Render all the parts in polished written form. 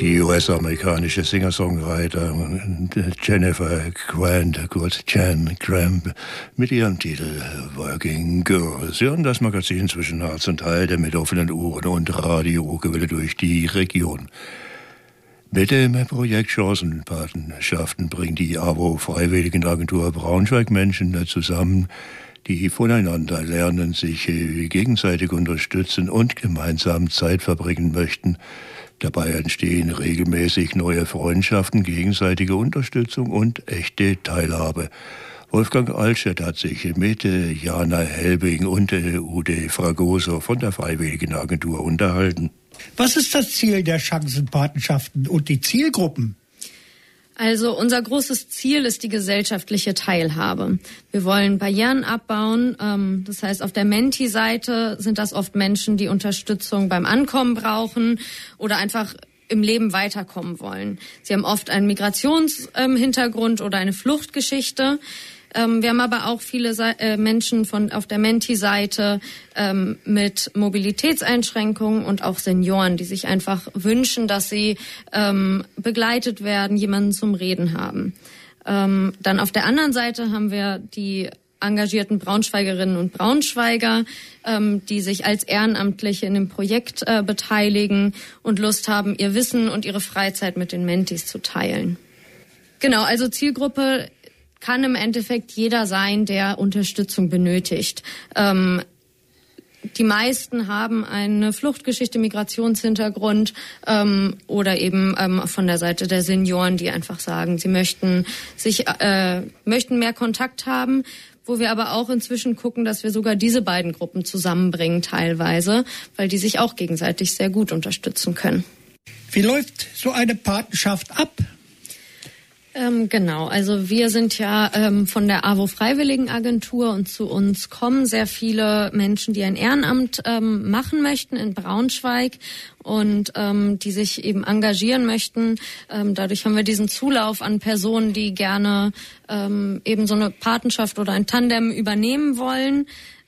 Die US-amerikanische Singer-Songwriter Jennifer Grant, kurz Jan Grant, mit ihrem Titel Working Girls. Sie hören das Magazin zwischen Harz und Heide mit offenen Ohren und Radiowelle durch die Region. Mit dem Projekt Chancenpatenschaften bringt die AWO-Freiwilligenagentur Braunschweig Menschen zusammen, die voneinander lernen, sich gegenseitig unterstützen und gemeinsam Zeit verbringen möchten. Dabei entstehen regelmäßig neue Freundschaften, gegenseitige Unterstützung und echte Teilhabe. Wolfgang Altschet hat sich mit Jana Helbing und Ude Fragoso von der Freiwilligenagentur unterhalten. Was ist das Ziel der Chancenpatenschaften und die Zielgruppen? Also unser großes Ziel ist die gesellschaftliche Teilhabe. Wir wollen Barrieren abbauen. Das heißt, auf der Menti-Seite sind das oft Menschen, die Unterstützung beim Ankommen brauchen oder einfach im Leben weiterkommen wollen. Sie haben oft einen Migrationshintergrund oder eine Fluchtgeschichte. Wir haben aber auch viele Menschen auf der Menti-Seite mit Mobilitätseinschränkungen und auch Senioren, die sich einfach wünschen, dass sie begleitet werden, jemanden zum Reden haben. Dann auf der anderen Seite haben wir die engagierten Braunschweigerinnen und Braunschweiger, die sich als Ehrenamtliche in dem Projekt beteiligen und Lust haben, ihr Wissen und ihre Freizeit mit den Mentis zu teilen. Genau, also Zielgruppe kann im Endeffekt jeder sein, der Unterstützung benötigt. Die meisten haben eine Fluchtgeschichte, Migrationshintergrund oder eben von der Seite der Senioren, die einfach sagen, sie möchten mehr Kontakt haben, wo wir aber auch inzwischen gucken, dass wir sogar diese beiden Gruppen zusammenbringen teilweise, weil die sich auch gegenseitig sehr gut unterstützen können. Wie läuft so eine Patenschaft ab? Genau, also wir sind ja von der AWO-Freiwilligenagentur und zu uns kommen sehr viele Menschen, die ein Ehrenamt machen möchten in Braunschweig und die sich eben engagieren möchten. Dadurch haben wir diesen Zulauf an Personen, die gerne eben so eine Patenschaft oder ein Tandem übernehmen wollen.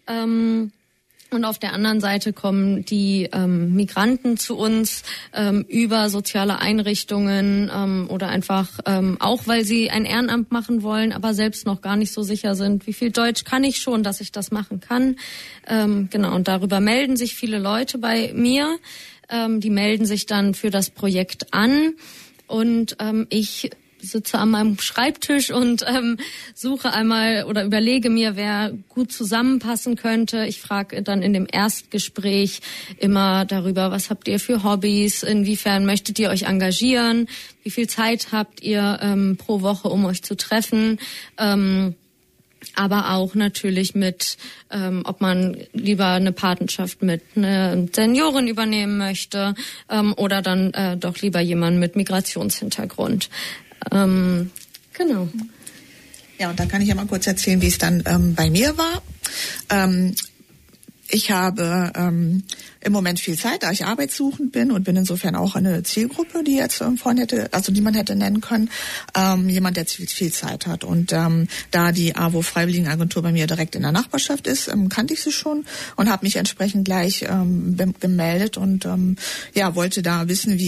Und auf der anderen Seite kommen die Migranten zu uns über soziale Einrichtungen oder einfach auch, weil sie ein Ehrenamt machen wollen, aber selbst noch gar nicht so sicher sind, wie viel Deutsch kann ich schon, dass ich das machen kann. Genau, und darüber melden sich viele Leute bei mir. Die melden sich dann für das Projekt an und ich sitze an meinem Schreibtisch und suche einmal oder überlege mir, wer gut zusammenpassen könnte. Ich frage dann in dem Erstgespräch immer darüber, was habt ihr für Hobbys, inwiefern möchtet ihr euch engagieren, wie viel Zeit habt ihr pro Woche, um euch zu treffen. Aber auch natürlich mit, ob man lieber eine Patenschaft mit einer Seniorin übernehmen möchte oder dann doch lieber jemanden mit Migrationshintergrund. Genau. Ja, und da kann ich ja mal kurz erzählen, wie es dann bei mir war. Ich habe im Moment viel Zeit, da ich arbeitssuchend bin und bin insofern auch eine Zielgruppe, die jetzt vorhin die man hätte nennen können, jemand, der viel Zeit hat. Und da die AWO-Freiwilligenagentur bei mir direkt in der Nachbarschaft ist, kannte ich sie schon und habe mich entsprechend gleich gemeldet und wollte da wissen, wie